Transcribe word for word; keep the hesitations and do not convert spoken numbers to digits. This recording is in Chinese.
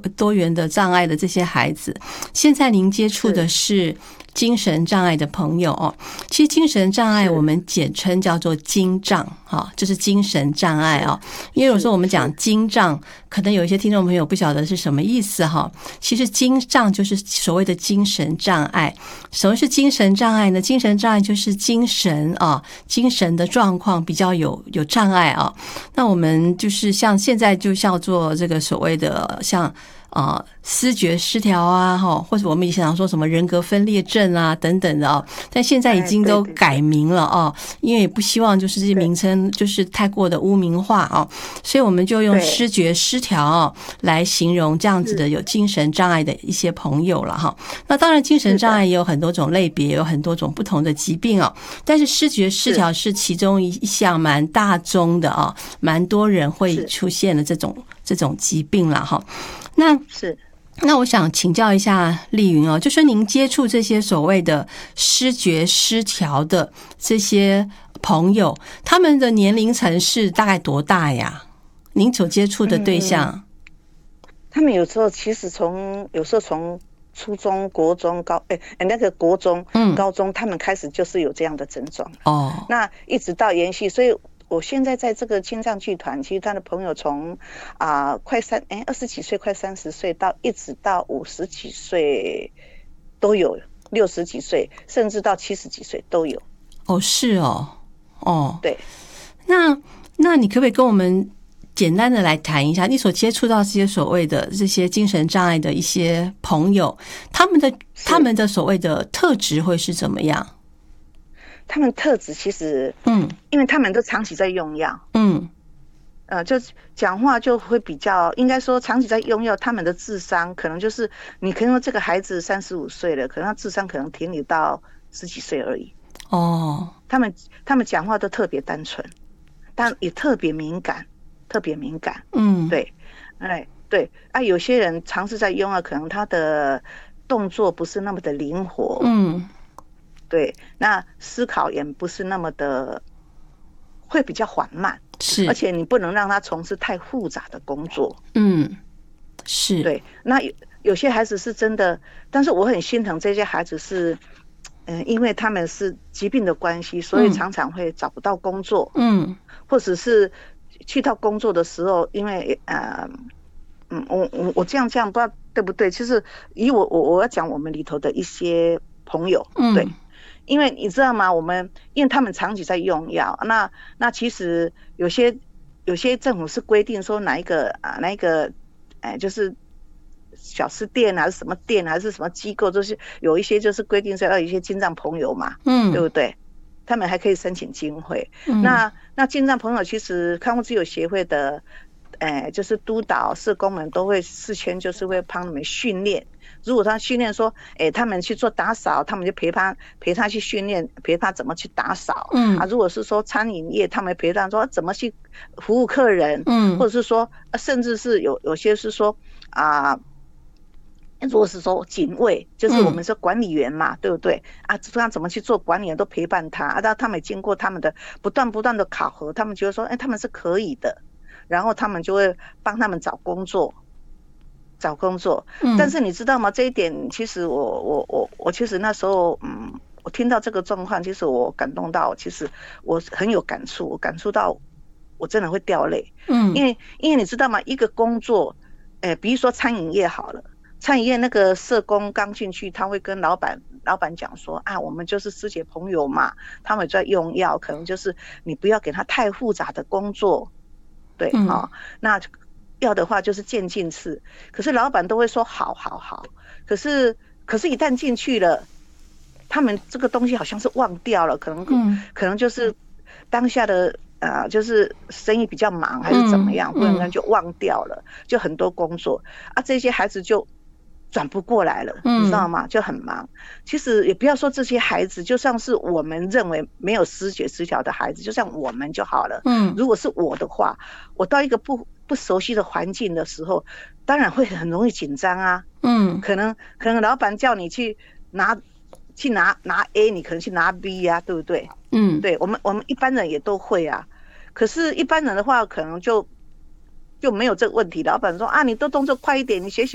多元的障碍的这些孩子，现在您接触的是精神障碍的朋友哦。其实精神障碍我们简称叫做精障，哈，就是精神障碍哦。因为有时候我们讲精障，可能有一些听众朋友不晓得是什么意思哈。其实精障就是所谓的精神障碍。什么是精神障碍呢？精神障碍就是精神啊，精神的状况比较有有障碍啊。那我们就是像现在就叫做这个所谓的像啊，思觉失调啊，哈，或者我们以前常说什么人格分裂症啊等等的哦，但现在已经都改名了哦，因为也不希望就是这些名称就是太过的污名化哦，所以我们就用思觉失调哦来形容这样子的有精神障碍的一些朋友了哈。那当然，精神障碍也有很多种类别，有很多种不同的疾病哦，但是思觉失调是其中一项蛮大宗的啊，蛮多人会出现的这种这种疾病了哈。那是， 那我想请教一下丽云哦，就说您接触这些所谓的思觉失调的这些朋友，他们的年龄层是大概多大呀？您所接触的对象？嗯、 他们有时候其实从有时候从初中、国中、高哎、欸、那个国中、嗯、高中，他们开始就是有这样的症状哦。那一直到延续，所以。我现在在这个青藏剧团，其实他的朋友从啊、呃、快三哎二十几岁，快三十岁到一直到五十几岁都有，六十几岁甚至到七十几岁都有。 哦，是哦，哦， 对。 那那你可不可以跟我们简单的来谈一下，你所接触到这些所谓的这些精神障碍的一些朋友，他们的他们的所谓的特质会是怎么样？ 他们特质其实，嗯，因为他们都长期在用药，嗯，呃，就讲话就会比较，应该说长期在用药，他们的智商可能就是，你可能说这个孩子三十五岁了，可能他智商可能停留到十几岁而已。哦，他们他们讲话都特别单纯，但也特别敏感，特别敏感，嗯，对，哎，对啊，有些人长期在用药，可能他的动作不是那么的灵活，嗯。对，那思考也不是那么的，会比较缓慢，是，而且你不能让他从事太复杂的工作。嗯，是，对。那有有些孩子是真的，但是我很心疼这些孩子是，嗯、呃，因为他们是疾病的关系，所以常常会找不到工作。嗯，或者是去到工作的时候，因为呃，嗯，我我我这样这样不知道对不对？其实以我我我要讲我们里头的一些朋友，嗯，对。因为你知道吗？我们因为他们长期在用药，那那其实有些有些政府是规定说哪一个啊哪一个，哎就是小吃店还是什么店还是什么机构，就是有一些就是规定说要有一些精障朋友嘛，嗯，对不对？他们还可以申请经费。嗯、那那精障朋友其实康复之友协会的，哎就是督导社工们都会事先就是会帮他们训练。如果他训练说，哎，他们去做打扫，他们就陪他陪他去训练，陪他怎么去打扫。嗯啊，如果是说餐饮业，他们陪他说怎么去服务客人。嗯，或者是说，甚至是有有些是说啊，如果是说警卫，就是我们说管理员嘛，嗯、对不对？啊，他怎么去做管理员都陪伴他，啊，他们经过他们的不断不断的考核，他们觉得说，哎，他们是可以的，然后他们就会帮他们找工作。找工作，但是你知道吗？这一点其实我我我我其实那时候，嗯，我听到这个状况，其实我感动到，其实我很有感触，我感触到我真的会掉泪，嗯，因为因为你知道吗？一个工作，哎，比如说餐饮业好了，餐饮业那个社工刚进去，他会跟老板老板讲说啊，我们就是师姐朋友嘛，他们在用药，可能就是你不要给他太复杂的工作，对，嗯、哦，那。要的话就是渐进式，可是老板都会说好好好，可是可是一旦进去了，他们这个东西好像是忘掉了，可能、嗯、可能就是当下的呃就是生意比较忙还是怎么样，忽然间就忘掉了，就很多工作啊，这些孩子就转不过来了，嗯、你知道吗？就很忙。其实也不要说这些孩子，就像是我们认为没有思觉失调的孩子，就像我们就好了。嗯，如果是我的话，我到一个不不熟悉的环境的时候，当然会很容易紧张啊。嗯，可能可能老板叫你去拿去拿拿 A， 你可能去拿 B 啊，对不对？嗯，对我们我们一般人也都会啊。可是，一般人的话，可能就就没有这个问题。老板说啊，你都动作快一点，你学习。